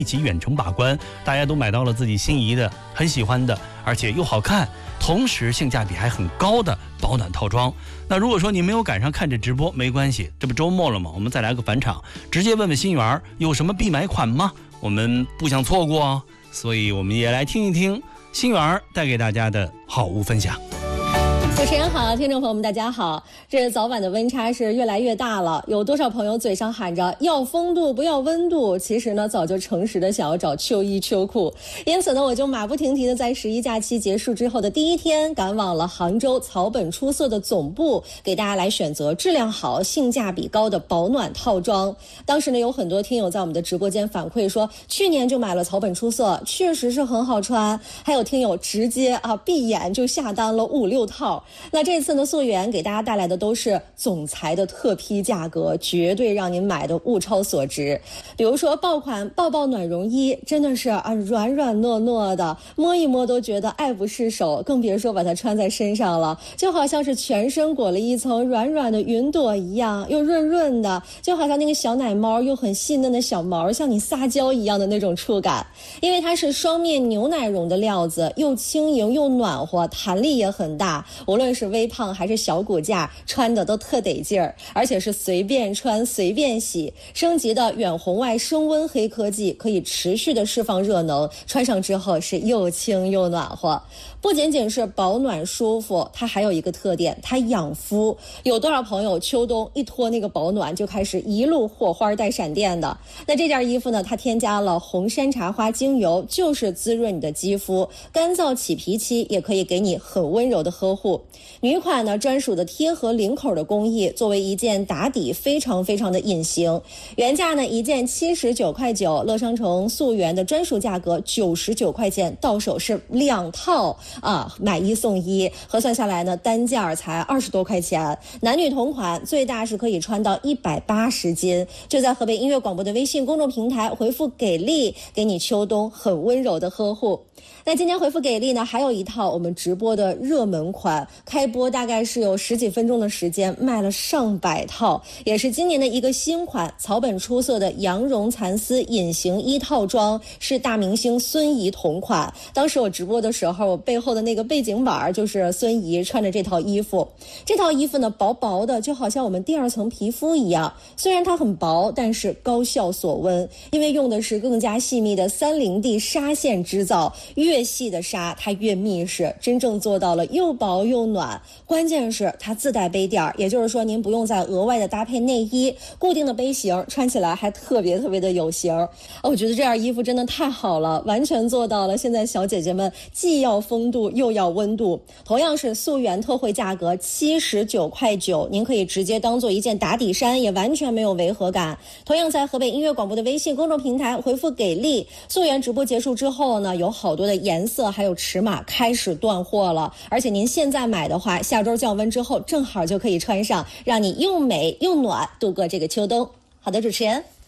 一起远程把关，大家都买到了自己心仪的、很喜欢的，而且又好看，同时性价比还很高的保暖套装。那如果说你没有赶上看这直播，没关系，这不周末了吗？我们再来个返场，直接问问心源有什么必买款吗？我们不想错过哦，所以我们也来听一听心源带给大家的好物分享。 主持人好，听众朋友们大家好。这早晚的温差是越来越大了，有多少朋友嘴上喊着要风度不要温度，其实呢早就诚实的想要找秋衣秋裤。因此呢，我就马不停蹄的在11假期结束之后的第一天，赶往了杭州草本出色的总部，给大家来选择质量好、性价比高的保暖套装。当时呢，有很多听友在我们的直播间反馈说，去年就买了草本出色，确实是很好穿。还有听友直接闭眼就下单了5、6套。那这次呢，溯源给大家带来的都是总裁的特批价格，绝对让您买的物超所值。比如说爆款抱抱暖绒衣，真的是软软糯糯的，摸一摸都觉得爱不释手，更别说把它穿在身上了，就好像是全身裹了一层软软的云朵一样，又润润的，就好像那个小奶猫又很细嫩的小毛向你撒娇一样的那种触感。因为它是双面牛奶绒的料子，又轻盈又暖和，弹力也很大，无论是微胖还是小骨架，穿的都特得劲儿，而且是随便穿随便洗。升级的远红外升温黑科技可以持续的释放热能，穿上之后是又轻又暖和。不仅仅是保暖舒服，它还有一个特点，它养肤。有多少朋友秋冬一脱那个保暖就开始一路火花带闪电的？那这件衣服呢，它添加了红山茶花精油，就是滋润你的肌肤，干燥起皮期也可以给你很温柔的呵护。女款呢，专属的贴合领口的工艺，作为一件打底非常非常的隐形。原价呢一件79块9，乐商城溯源的专属价格99块钱，到手是2套买1送1，核算下来呢单价才20多块钱。男女同款，最大是可以穿到180斤。就在河北音乐广播的微信公众平台回复给力，给你秋冬很温柔的呵护。那今天回复给力呢，还有一套我们直播的热门款，开播大概是有10几分钟的时间，卖了上百套，也是今年的一个新款，草本出色的羊绒蚕丝隐形衣套装，是大明星孙怡同款。当时我直播的时候，我背后的那个背景板就是孙怡穿着这套衣服。这套衣服呢，薄薄的，就好像我们第2层皮肤一样，虽然它很薄，但是高效锁温，因为用的是更加细密的30D 纱线织造，越细的纱它越密实，真正做到了又薄又暖。关键是它自带杯垫，也就是说您不用再额外的搭配内衣，固定的杯型，穿起来还特别特别的有型。我觉得这件衣服真的太好了，完全做到了现在小姐姐们既要风度又要温度。同样是溯源特惠价格79块9，您可以直接当做一件打底衫，也完全没有违和感。同样在河北音乐广播的微信公众平台回复给力，溯源直播结束之后呢，有好多的颜色还有尺码开始断货了，而且您现在买的话，下周降温之后正好就可以穿上，让你又美又暖度过这个秋冬。好的，主持人。